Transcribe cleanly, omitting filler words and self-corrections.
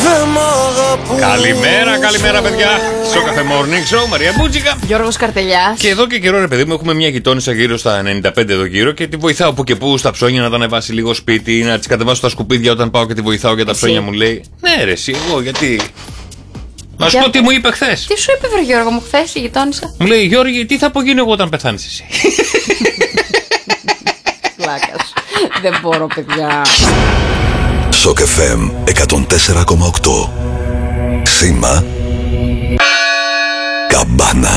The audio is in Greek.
Καλημέρα παιδιά. Στο Cafe Morning Show, Μαρία Μπούτσικα, Γιώργος Καρτελιάς. Και εδώ και καιρό, ρε παιδί μου, έχουμε μια γειτόνισσα γύρω στα 95 εδώ γύρω και τη βοηθάω που και που στα ψώνια να τα ανεβάσει λίγο σπίτι, να τη κατεβάσω τα σκουπίδια όταν πάω και τη βοηθάω για τα ψώνια. Μου λέει, ναι, ρε, εσύ, εγώ γιατί. Να σου πω τι μου είπε χθες. Τι σου είπε, βρε Γιώργο μου, χθες η γειτόνισσα? Μου λέει, Γιώργη, τι θα απογίνω εγώ όταν πεθάνεις εσύ. Πλάκας. Δεν μπορώ, παιδιά. Σοκ FM 104,8. Σήμα Καμπάνα.